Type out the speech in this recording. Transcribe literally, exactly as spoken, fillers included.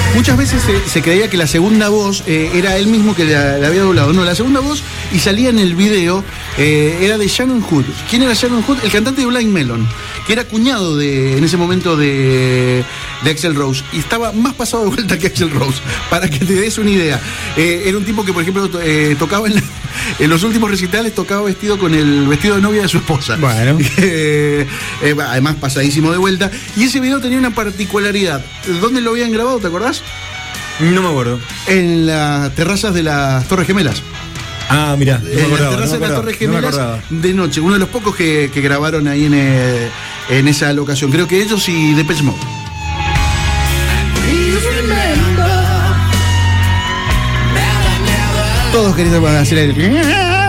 Muchas veces se, se creía que la segunda voz eh, era él mismo que la, la había doblado. No, la segunda voz, y salía en el video, eh, era de Shannon Hood. ¿Quién era Shannon Hood? El cantante de Blind Melon, que era cuñado de, en ese momento de, de Axl Rose. Y estaba más pasado de vuelta que Axl Rose, para que te des una idea. Eh, era un tipo que, por ejemplo, to, eh, tocaba en, la, en los últimos recitales, tocaba vestido con el vestido de novia de su esposa. Bueno. Eh, eh, además, pasadísimo de vuelta. Y ese video tenía una particularidad. ¿Dónde lo habían grabado, te acordás? No me acuerdo. En las terrazas de las Torres Gemelas. Ah, mirá, no me En acordaba, las terrazas no me de las Torres acordaba, no me Gemelas acordaba. de noche. Uno de los pocos que, que grabaron ahí en, eh, en esa locación. Creo que ellos y Depeche Mode. Todos querían hacer el...